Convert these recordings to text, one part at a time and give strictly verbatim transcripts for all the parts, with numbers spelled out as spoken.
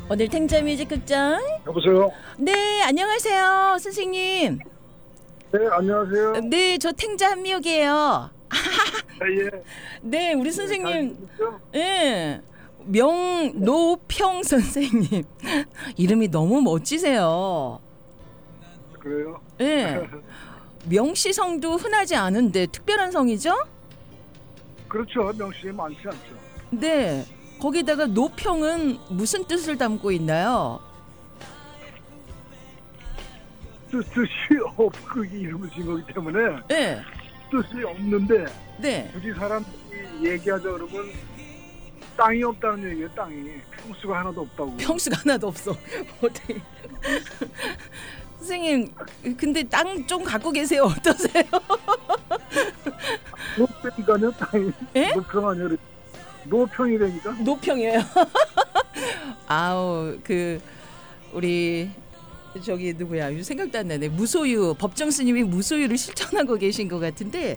오늘 탱자뮤직 극장. 여보세요. 네, 안녕하세요, 선생님. 네, 안녕하세요. 네, 저 탱자 한미옥이에요. 네, 예. 네, 우리 선생님. 네, 예. 명노평 선생님. 이름이 너무 멋지세요. 그래요? 예. 명씨 성도 흔하지 않은데 특별한 성이죠? 그렇죠. 명칭이 많지 않죠. 네. 거기다가 노평은 무슨 뜻을 담고 있나요? 뜻, 뜻이 없, 그 이름을 지은 거기 때문에 네. 뜻이 없는데 네. 굳이 사람들이 얘기하자 그러면 땅이 없다는 얘기예요. 땅이. 평수가 하나도 없다고. 평수가 하나도 없어. 어떻게? 선생님, 근데 땅 좀 갖고 계세요. 어떠세요? 노평이니까요. 땅이. 예? 노평 아니라 노평이라니까. 노평이에요. 아우, 그 우리 저기 누구야? 생각도 안 나네. 무소유 법정 스님이 무소유를 실천하고 계신 것 같은데.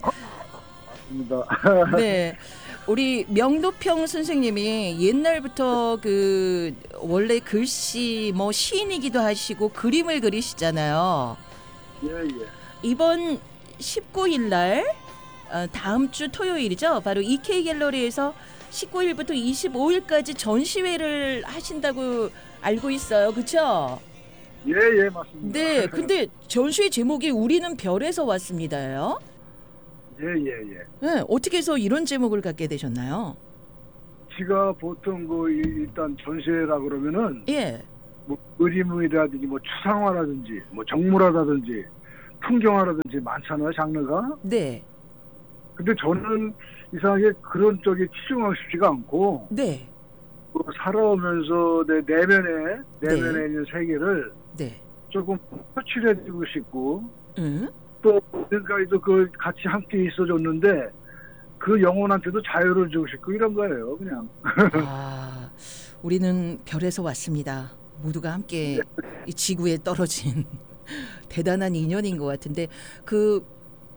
맞습니다. 네. 우리 명노평 선생님이 옛날부터 그 원래 글씨 뭐 시인이기도 하시고 그림을 그리시잖아요. 예, 예. 이번 십구 일 날 어, 다음 주 토요일이죠. 바로 이케이 갤러리에서 십구 일부터 이십오 일까지 전시회를 하신다고 알고 있어요. 그렇죠? 예, 예, 맞습니다. 네. 근데 전시회 제목이 우리는 별에서 왔습니다예요. 예, 예, 예. 네, 어떻게 해서 이런 제목을 갖게 되셨나요? 제가 보통 그 일단 전시회라 그러면은 예. 뭐 그림이라든지 뭐 추상화라든지 뭐 정물화라든지 풍경화라든지 많잖아요, 장르가. 네. 근데 저는 이상하게 그런 쪽에 치중하고 싶지가 않고 네. 그 살아오면서 내 내면에 내면에 네. 있는 세계를 네. 조금 표출해주고 싶고 응? 또 지금까지도 그 같이 함께 있어줬는데 그 영혼한테도 자유를 주고 싶고 이런 거예요, 그냥. 아, 우리는 별에서 왔습니다. 모두가 함께 이 지구에 떨어진 대단한 인연인 것 같은데 그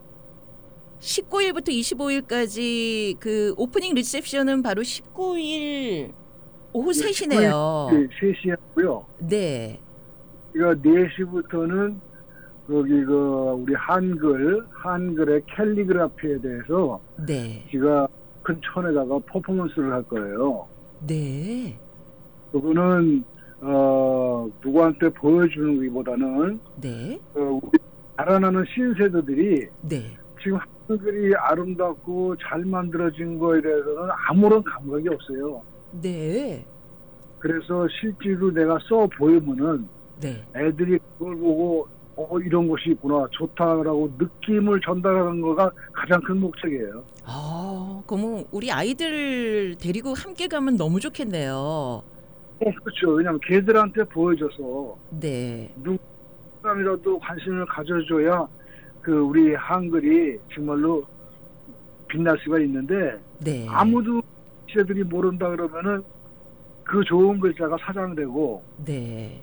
십구 일부터 이십오 일까지 그 오프닝 리셉션은 바로 십구 일 오후 세 시네요. 네, 세 시 하고요. 네. 그러니까 네 시부터는 거기 그 우리 한글 한글의 캘리그라피에 대해서 네. 제가 큰 천에다가 퍼포먼스를 할 거예요. 네. 그분은 어 누구한테 보여주는 것보다는 네. 어, 우리 자라나는 신세대들이 네. 지금 한글이 아름답고 잘 만들어진 거에 대해서는 아무런 감각이 없어요. 네. 그래서 실제로 내가 써 보이면은 네. 애들이 그걸 보고 어 이런 곳이 있구나 좋다라고 느낌을 전달하는 거가 가장 큰 목적이에요. 아, 그럼 우리 아이들 데리고 함께 가면 너무 좋겠네요. 어, 그렇죠. 왜냐하면 걔들한테 보여줘서 네. 누구 사람이라도 관심을 가져줘야 그 우리 한글이 정말로 빛날 수가 있는데 네. 아무도 시대들이 모른다 그러면은 그 좋은 글자가 사장되고 네.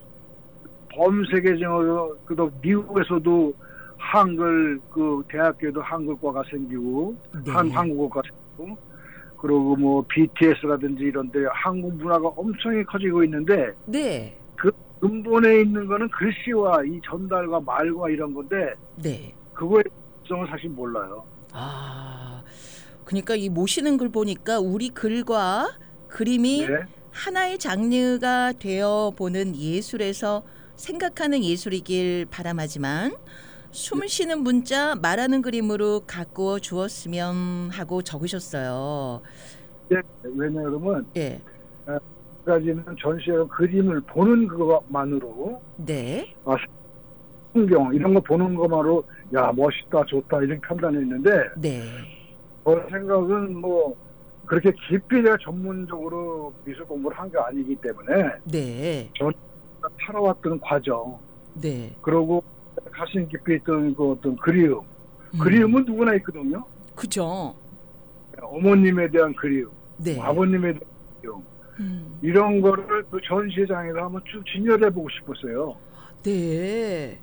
범세계적으로 그도 미국에서도 한글 그 대학교도 한글과가 생기고 네. 한 한국어가 생기고 그리고 뭐 비티에스라든지 이런 데 한국 문화가 엄청 커지고 있는데 네. 그 근본에 있는 거는 글씨와 이 전달과 말과 이런 건데 네. 그거의 특성을 사실 몰라요. 아, 그러니까 이 모시는 글 보니까 우리 글과 그림이 네. 하나의 장르가 되어 보는 예술에서 생각하는 예술이길 바람하지만 숨을 쉬는 문자 말하는 그림으로 가꾸어 주었으면 하고 적으셨어요. 네. 왜냐하면 예. 까지는 전시회 그림을 보는 것만으로 네. 아, 풍경 이런 거 보는 것만으로 야 멋있다 좋다 이렇게 판단했는데 네. 저 생각은 뭐 그렇게 깊이 내가 전문적으로 미술 공부를 한 게 아니기 때문에 네. 전 살아왔던 과정 네. 그리고 가슴 깊이 있던 그 어떤 그리움 음. 그리움은 누구나 있거든요. 그죠. 어머님에 대한 그리움, 네. 아버님에 대한 그리움 음. 이런 거를 그 전시장에서 한번 쭉 진열해보고 싶었어요. 네.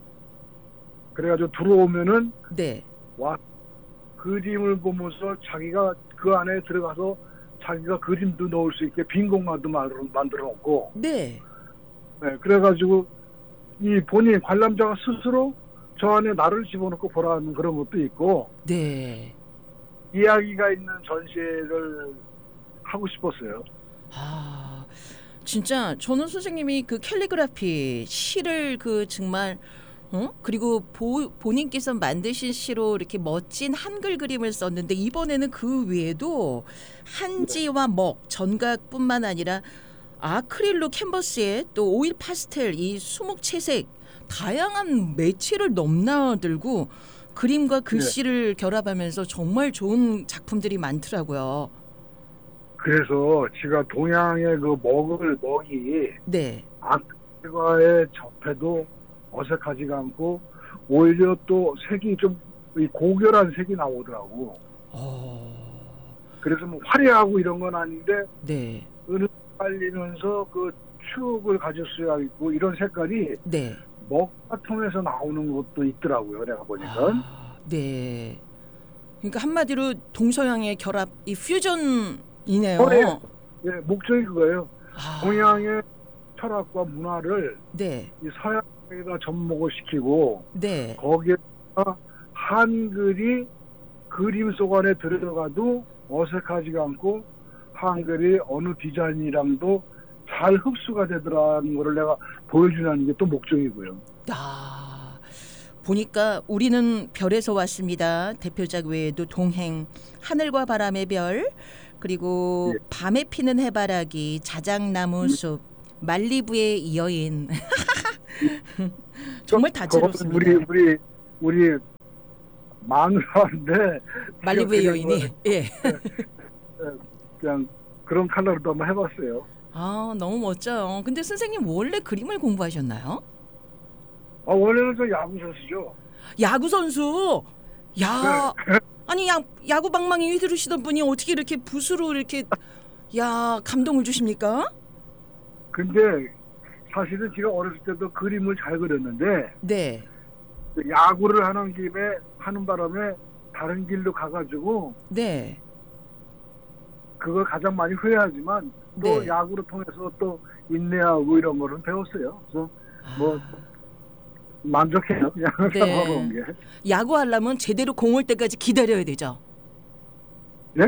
그래가지고 들어오면은 네. 와 그림을 보면서 자기가 그 안에 들어가서 자기가 그림도 넣을 수 있게 빈 공간도 만들어, 만들어 놓고. 네. 네, 그래가지고 이 본인 관람자가 스스로 저 안에 나를 집어넣고 보라는 그런 것도 있고. 네. 이야기가 있는 전시회를 하고 싶었어요. 아, 진짜 저는 선생님이 그 캘리그라피 시를 그 정말 어? 그리고 보, 본인께서 만드신 시로 이렇게 멋진 한글 그림을 썼는데 이번에는 그 외에도 한지와 먹, 전각뿐만 아니라 아크릴로 캔버스에 또 오일 파스텔, 이 수묵 채색 다양한 매체를 넘나들고 그림과 글씨를 네. 결합하면서 정말 좋은 작품들이 많더라고요. 그래서 제가 동양의 그 먹을 먹이 네. 아크릴과에 접해도 어색하지가 않고 오히려 또 색이 좀 고결한 색이 나오더라고. 어... 그래서 뭐 화려하고 이런 건 아닌데 네. 은을 빨리면서 그 추억을 가질 수 있고 이런 색깔이 네. 먹과 통해서 나오는 것도 있더라고요. 내가 보니까. 아, 네. 그러니까 한마디로 동서양의 결합, 이 퓨전이네요. 어, 네. 네, 목적이 그거예요. 아. 동양의 철학과 문화를 네. 이 서양에다 접목을 시키고 네. 거기에다가 한글이 그림 속 안에 들어가도 어색하지가 않고 한글이 어느 디자인이랑도 잘 흡수가 되더라는 거를 내가 보여주는 게 또 목적이고요. 아, 보니까 우리는 별에서 왔습니다. 대표작 외에도 동행, 하늘과 바람의 별, 그리고 예. 밤에 피는 해바라기, 자작나무 숲, 말리부의 여인. 정말 다채롭습니다. 우리 우리 우리 마누라인데 말리부의 여인이 예. 그냥 그런 컬러로도 한번 해봤어요. 아, 너무 멋져요. 근데 선생님 원래 그림을 공부하셨나요? 아, 원래는 저 야구 선수죠. 야구 선수? 야, 네. 아니 야, 야구 방망이 휘두르시던 분이 어떻게 이렇게 붓으로 이렇게 야 감동을 주십니까? 근데 사실은 제가 어렸을 때도 그림을 잘 그렸는데 네. 야구를 하는 김에 하는 바람에 다른 길로 가가지고 네. 그걸 가장 많이 후회하지만 또 네. 야구를 통해서 또 인내하고 이런 거를 배웠어요. 그래서 아. 뭐 만족해요. 그냥 네. 게. 야구하려면 제대로 공 올 때까지 기다려야 되죠. 네?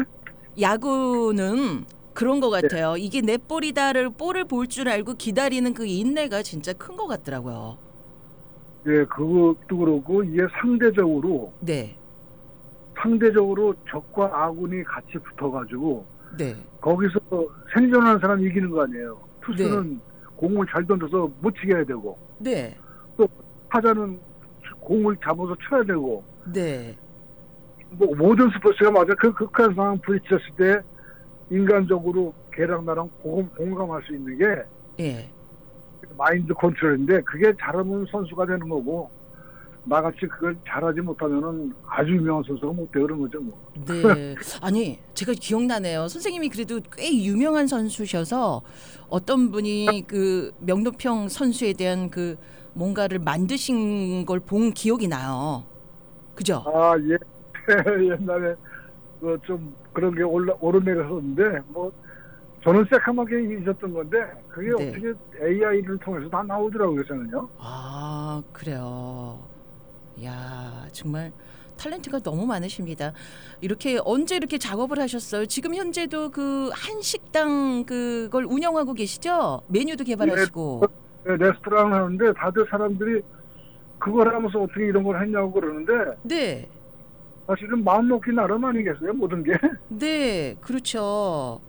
야구는 그런 것 같아요. 네. 이게 내 볼이다를 볼을 볼 줄 알고 기다리는 그 인내가 진짜 큰 것 같더라고요. 네, 그것도 그렇고 이게 상대적으로 네. 상대적으로 적과 아군이 같이 붙어가지고 네. 거기서 생존하는 사람이 이기는 거 아니에요. 투수는 네. 공을 잘 던져서 못 치게 해야 되고 네. 또 타자는 공을 잡아서 쳐야 되고 네. 뭐 모든 스포츠가 맞아 그 극한 상황 부딪혔을 때 인간적으로 걔랑 나랑 공, 공감할 수 있는 게 예. 마인드 컨트롤인데 그게 잘하면 선수가 되는 거고 나같이 그걸 잘하지 못하면은 아주 유명한 선수가 못 되는 거죠 뭐. 네. 아니 제가 기억나네요. 선생님이 그래도 꽤 유명한 선수셔서 어떤 분이 그 명노평 선수에 대한 그 뭔가를 만드신 걸 본 기억이 나요. 그죠? 아 예. 옛날에 그 좀 그런 게 올라 오르내렸었는데 뭐 저는 새카맣게 있었던 건데 그게 네. 어떻게 에이아이를 통해서 다 나오더라고요 저는요. 아 그래요. 야 정말 탤런트가 너무 많으십니다. 이렇게 언제 이렇게 작업을 하셨어요? 지금 현재도 그 한식당 그걸 운영하고 계시죠? 메뉴도 개발하시고. 네, 네, 레스토랑 하는데 다들 사람들이 그걸 하면서 어떻게 이런 걸 했냐고 그러는데. 네. 사실은 마음 먹기 나름 아니겠어요 모든 게. 네, 그렇죠.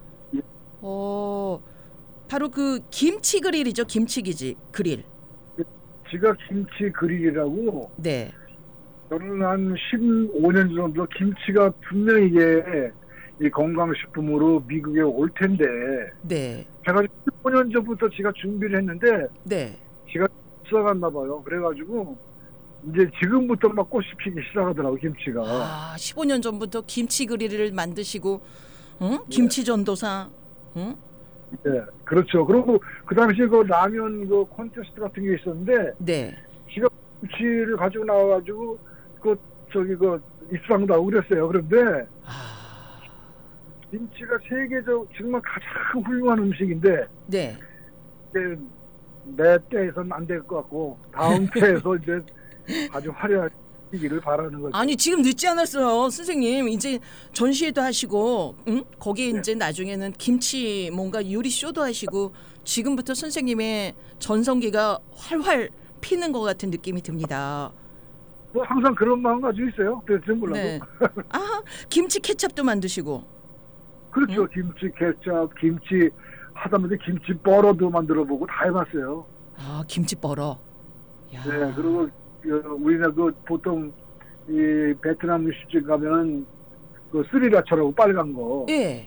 어 바로 그 김치 그릴이죠. 김치 기지 그릴. 지가 김치 그릴이라고. 네. 저는 한 십오 년 정도 김치가 분명히 이게 이 건강식품으로 미국에 올 텐데. 네. 제가 십오 년 전부터 제가 준비를 했는데. 네. 제가 써갔나 봐요. 그래가지고 이제 지금부터 막 꽃이 피기 시작하더라고 김치가. 아, 십오 년 전부터 김치 그릴을 만드시고, 응? 김치 전도사, 응? 네, 그렇죠. 그리고 그 당시에 그 라면 그 콘테스트 같은 게 있었는데. 네. 제가 김치를 가지고 나와가지고 그 저기 그 입상도 하고 그랬어요. 그런데 아... 김치가 세계적 정말 가장 훌륭한 음식인데 네. 이제 내 때에서는 안 될 것 같고 다음 때에서 이제 아주 화려하기를 바라는 거죠. 아니 지금 늦지 않았어요, 선생님. 이제 전시회도 하시고, 응? 거기에 네. 이제 나중에는 김치 뭔가 요리 쇼도 하시고 지금부터 선생님의 전성기가 활활 피는 것 같은 느낌이 듭니다. 뭐 항상 그런 마음 가지고 있어요. 그래서 몰라도. 네. 아, 김치 케찹도 만드시고. 그렇죠. 응? 김치 케찹, 김치 하다못해 김치 뻘어도 만들어보고 다 해봤어요. 아, 김치 뻘어. 야. 네. 그리고 그 우리나라 그 보통 이 베트남 음식집 가면은 그 스리라차라고 빨간 거. 예.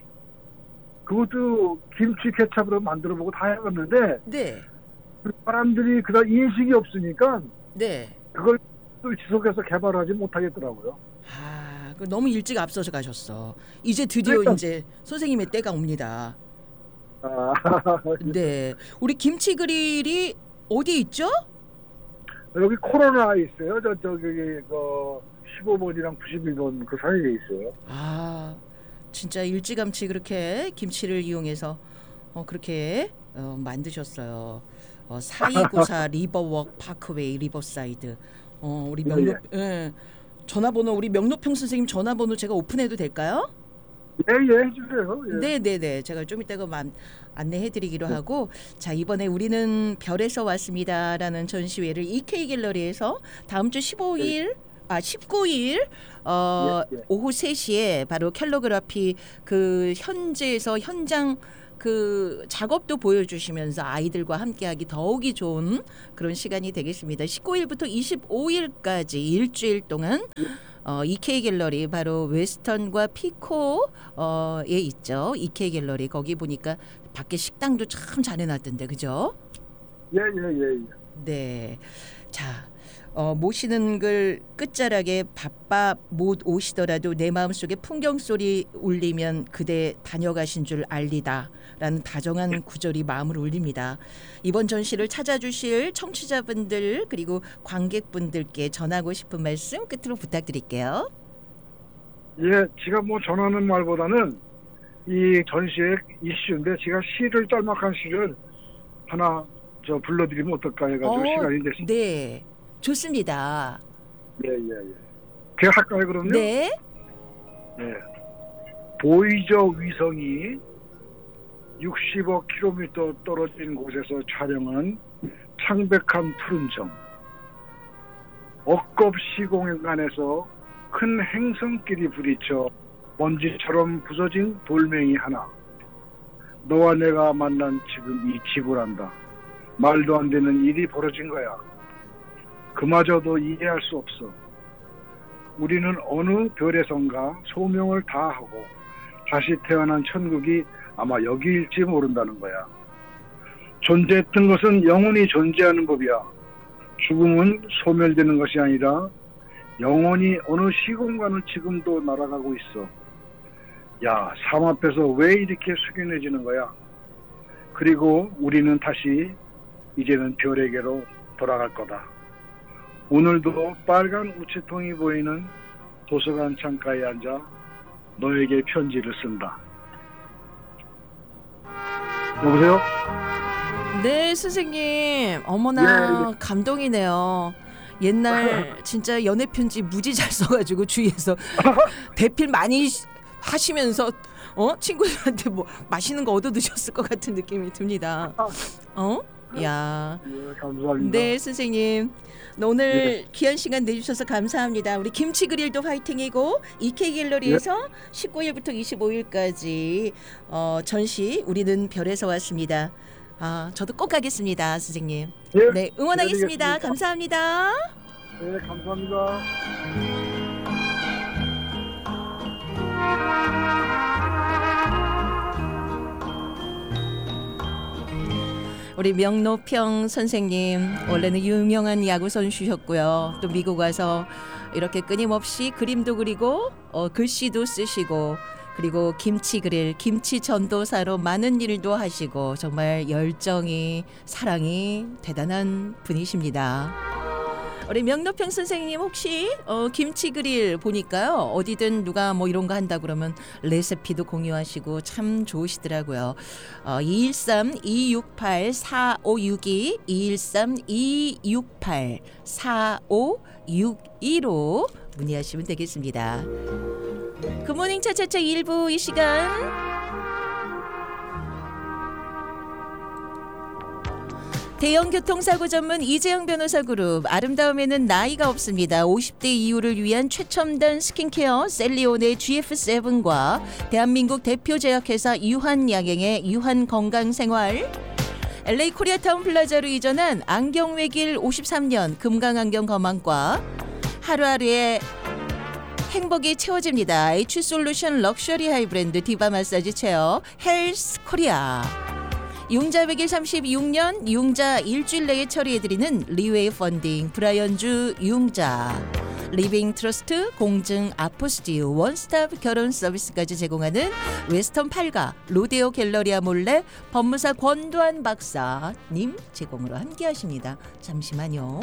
그것도 김치 케찹으로 만들어보고 다 해봤는데 네. 그 사람들이 그다음 인식이 없으니까 네. 그걸 또 지속해서 개발하지 못하겠더라고요. 아, 그 너무 일찍 앞서서 가셨어. 이제 드디어 그러니까. 이제 선생님의 때가 옵니다. 아, 네. 우리 김치 그릴이 어디 있죠? 여기 코로나 있어요. 저 저기 그 십오 번이랑 구십일 번 그 사이에 있어요. 아, 진짜 일찌감치 그렇게 김치를 이용해서 어, 그렇게 어, 만드셨어요. 어, 사이구사 리버워크 파크웨이 리버사이드. 어, 우리 예, 명록 예. 전화번호 우리 명록평 선생님 전화번호 제가 오픈해도 될까요? 예예 해주세요. 예. 네, 네, 네. 제가 좀 이따가 만, 안내해드리기로 하고, 자 이번에 우리는 별에서 왔습니다라는 전시회를 이케이 갤러리에서 다음 주 십오 일, 아 십구 일 어, 예, 예. 오후 세 시에 바로 캘로그라피 그 현지에서 현장 그 작업도 보여주시면서 아이들과 함께하기 더욱이 좋은 그런 시간이 되겠습니다. 십구 일부터 이십오 일까지 일주일 동안. 어, 이케이 갤러리 바로 웨스턴과 피코에 있죠. 이케이 갤러리 거기 보니까 밖에 식당도 참 잘 해놨던데 그죠? 예예예. 예, 예. 네. 자, 어, 모시는 글 끝자락에 바빠 못 오시더라도 내 마음속에 풍경 소리 울리면 그대 다녀가신 줄 알리다 라는 다정한 구절이 마음을 울립니다. 이번 전시를 찾아주실 청취자분들 그리고 관객분들께 전하고 싶은 말씀 끝으로 부탁드릴게요. 예, 제가 뭐 전하는 말보다는 이 전시의 이슈인데 제가 시를 짤막한 시를 하나 저 불러드리면 어떨까 해가지고 어, 시간이 됐습니다. 네. 좋습니다. 예예예. 예. 제가 할까요 그럼요? 네. 네. 보이저 위성이 육십억 킬로미터 떨어진 곳에서 촬영한 창백한 푸른 점. 억겁 시공간에서 큰 행성끼리 부딪혀 먼지처럼 부서진 돌멩이 하나. 너와 내가 만난 지금 이 지구란다. 말도 안 되는 일이 벌어진 거야. 그마저도 이해할 수 없어. 우리는 어느 별에선가 소명을 다하고 다시 태어난 천국이 아마 여기일지 모른다는 거야. 존재했던 것은 영원히 존재하는 법이야. 죽음은 소멸되는 것이 아니라 영원히 어느 시공간을 지금도 날아가고 있어. 야, 삶 앞에서 왜 이렇게 숙연해지는 거야? 그리고 우리는 다시 이제는 별에게로 돌아갈 거다. 오늘도 빨간 우체통이 보이는 도서관 창가에 앉아 너에게 편지를 쓴다. 여보세요? 네, 선생님. 어머나 예, 감동이네요. 옛날 진짜 연애 편지 무지 잘 써가지고 주위에서 대필 많이 하시면서 어 친구들한테 뭐 맛있는 거 얻어 드셨을 것 같은 느낌이 듭니다. 어? 야. 예, 감사합니다. 네, 선생님. 오늘 예. 귀한 시간 내주셔서 감사합니다. 우리 김치 그릴도 화이팅이고 이케이 갤러리에서 십구 일부터 이십오 일까지 어, 전시 우리는 별에서 왔습니다. 아, 저도 꼭 가겠습니다, 선생님. 예, 네, 응원하겠습니다. 기다리겠습니다. 감사합니다. 네, 감사합니다. 우리 명노평 선생님 원래는 유명한 야구 선수셨고요. 또 미국 와서 이렇게 끊임없이 그림도 그리고 어, 글씨도 쓰시고 그리고 김치 그릴, 김치 전도사로 많은 일도 하시고 정말 열정이 사랑이 대단한 분이십니다. 우리 명노평 선생님 혹시 어, 김치 그릴 보니까요. 어디든 누가 뭐 이런 거 한다 그러면 레시피도 공유하시고 참 좋으시더라고요. 어, 이일삼 이육팔 사오육이 이일삼 이육팔 사오육이로 문의하시면 되겠습니다. 굿모닝 차차차 일 부 이 시간 대형 교통사고 전문 이재영 변호사 그룹 아름다움에는 나이가 없습니다. 오십 대 이후를 위한 최첨단 스킨케어 셀리온의 지에프 세븐과 대한민국 대표 제약회사 유한양행의 유한건강생활 엘에이 코리아타운 플라자로 이전한 안경외길 오십삼 년 금강안경 거망과 하루하루의 행복이 채워집니다. H솔루션 럭셔리 하이브랜드 디바 마사지 체어 헬스 코리아 융자 백일 삼십육 년 융자 일주일 내에 처리해드리는 리웨이 펀딩 브라이언주 융자 리빙 트러스트 공증 아포스티유 원스톱 결혼 서비스까지 제공하는 웨스턴 팔가 로데오 갤러리아 몰래 법무사 권도한 박사님 제공으로 함께하십니다. 잠시만요.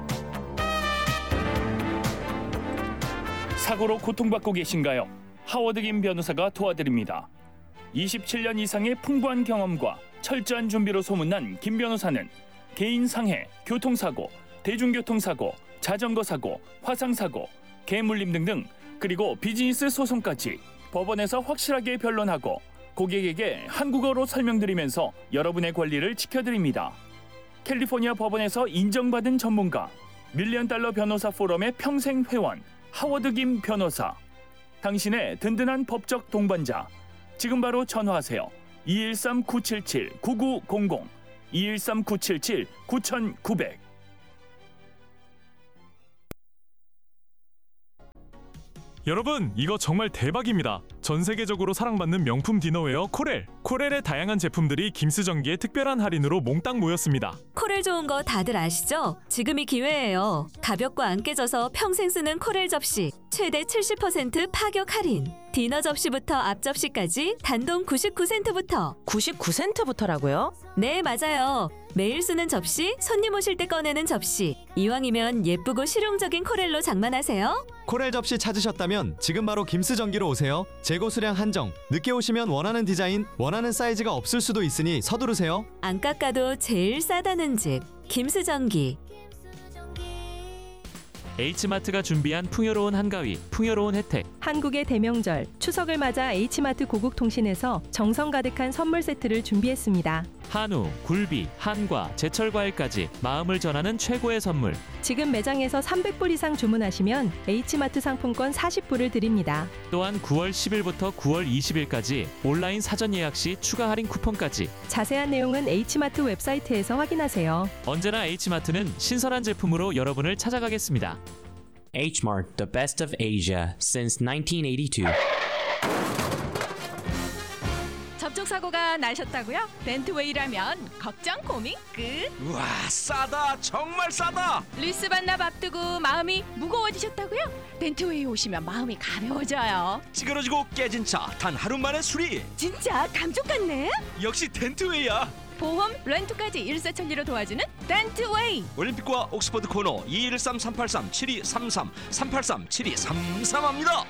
사고로 고통받고 계신가요? 하워드 김 변호사가 도와드립니다. 이십칠 년 이상의 풍부한 경험과 철저한 준비로 소문난 김 변호사는 개인 상해, 교통사고, 대중교통사고, 자전거 사고, 화상사고, 개물림 등등 그리고 비즈니스 소송까지 법원에서 확실하게 변론하고 고객에게 한국어로 설명드리면서 여러분의 권리를 지켜드립니다. 캘리포니아 법원에서 인정받은 전문가, 밀리언 달러 변호사 포럼의 평생 회원 하워드 김 변호사, 당신의 든든한 법적 동반자. 지금 바로 전화하세요. 이일삼 구칠칠 구구공공 이일삼 구칠칠 구구공공 여러분, 이거 정말 대박입니다. 전 세계적으로 사랑받는 명품 디너웨어 코렐. 코렐의 다양한 제품들이 김스전기의 특별한 할인으로 몽땅 모였습니다. 코렐 좋은 거 다들 아시죠? 지금이 기회예요. 가볍고 안 깨져서 평생 쓰는 코렐 접시. 최대 칠십 퍼센트 파격 할인. 디너 접시부터 앞 접시까지 단돈 구십구 센트부터. 구십구 센트부터라고요? 네, 맞아요. 매일 쓰는 접시, 손님 오실 때 꺼내는 접시. 이왕이면 예쁘고 실용적인 코렐로 장만하세요. 코렐 접시 찾으셨다면 지금 바로 김스전기로 오세요. 재고 수량 한정. 늦게 오시면 원하는 디자인, 원하는 사이즈가 없을 수도 있으니 서두르세요. 안 깎아도 제일 싸다는 집. 김스전기. H마트가 준비한 풍요로운 한가위, 풍요로운 혜택. 한국의 대명절, 추석을 맞아 H마트 고국통신에서 정성 가득한 선물 세트를 준비했습니다. 한우, 굴비, 한과, 제철 과일까지 마음을 전하는 최고의 선물. 지금 매장에서 삼백 불 이상 주문하시면 H마트 상품권 사십 불을 드립니다. 또한 구월 십일부터 구월 이십일까지 온라인 사전 예약 시 추가 할인 쿠폰까지. 자세한 내용은 H마트 웹사이트에서 확인하세요. 언제나 H마트는 신선한 제품으로 여러분을 찾아가겠습니다. H-Mart, the best of Asia since nineteen eighty-two. 접촉사고가 나셨다고요? 렌트웨이라면 걱정 고민 끝. 우와, 싸다, 정말 싸다. 리스 반납 앞두고 마음이 무거워지셨다고요? 렌트웨이 오시면 마음이 가벼워져요. 찌그러지고 깨진 차 단 하루 만에 수리. 진짜 감쪽 같네. 역시 렌트웨이야. 보험, 렌트까지 일사천리로 도와주는 렌트웨이. 올림픽과 옥스퍼드 코너 이일삼 삼팔삼 칠이삼삼 삼팔삼 칠이삼삼입니다.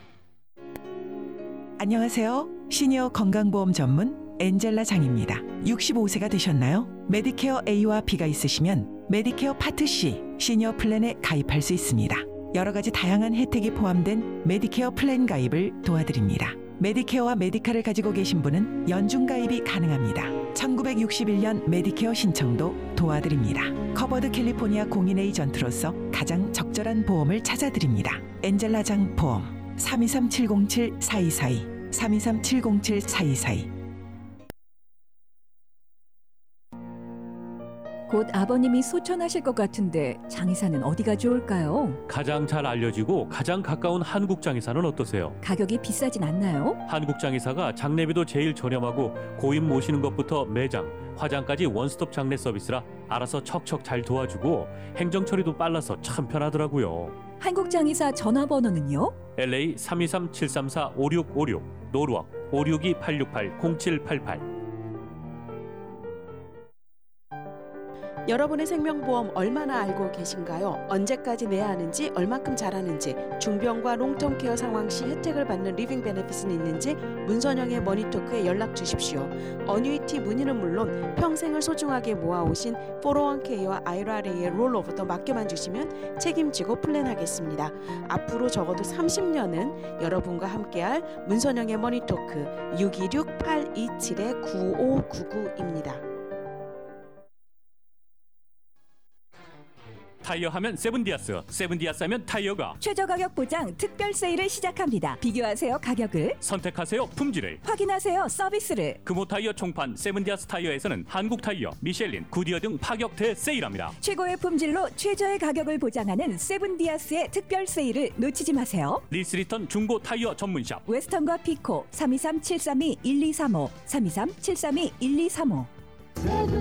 안녕하세요. 시니어 건강보험 전문 엔젤라 장입니다. 육십오 세가 되셨나요? 메디케어 A와 B가 있으시면 메디케어 파트 C 시니어 플랜에 가입할 수 있습니다. 여러 가지 다양한 혜택이 포함된 메디케어 플랜 가입을 도와드립니다. 메디케어와 메디카를 가지고 계신 분은 연중 가입이 가능합니다. 천구백육십일 년 메디케어 신청도 도와드립니다. 커버드 캘리포니아 공인 에이전트로서 가장 적절한 보험을 찾아드립니다. 엔젤라장 보험 삼이삼 칠공칠 사이사이 삼이삼 칠공칠 사이사이. 곧 아버님이 소천하실 것 같은데 장의사는 어디가 좋을까요? 가장 잘 알려지고 가장 가까운 한국장의사는 어떠세요? 가격이 비싸진 않나요? 한국장의사가 장례비도 제일 저렴하고 고인 모시는 것부터 매장, 화장까지 원스톱 장례 서비스라 알아서 척척 잘 도와주고 행정 처리도 빨라서 참 편하더라고요. 한국장의사 전화번호는요? 엘에이 삼이삼 칠삼사 오육오육, 노르워크 오육이 팔육팔 공칠팔팔. 여러분의 생명보험 얼마나 알고 계신가요? 언제까지 내야 하는지, 얼마큼 잘하는지, 중병과 롱텀 케어 상황 시 혜택을 받는 리빙 베네핏은 있는지 문선영의 머니토크에 연락 주십시오. 어뉴이티 문의는 물론 평생을 소중하게 모아오신 포로원케이와 아이알에이의 롤오버도 맡겨만 주시면 책임지고 플랜하겠습니다. 앞으로 적어도 삼십 년은 여러분과 함께할 문선영의 머니토크 육이육 팔이칠 구오구구입니다. 타이어 하면 세븐디아스, 세븐디아스 하면 타이어가 최저 가격 보장 특별 세일을 시작합니다. 비교하세요 가격을, 선택하세요 품질을, 확인하세요 서비스를. 금호 타이어 총판 세븐디아스 타이어에서는 한국 타이어, 미셸린, 구디어 등 파격 대세일합니다. 최고의 품질로 최저의 가격을 보장하는 세븐디아스의 특별 세일을 놓치지 마세요. 리스리턴 중고 타이어 전문샵 웨스턴과 피코 삼이삼 칠삼이 일이삼오 삼이삼 칠삼이 일이삼오.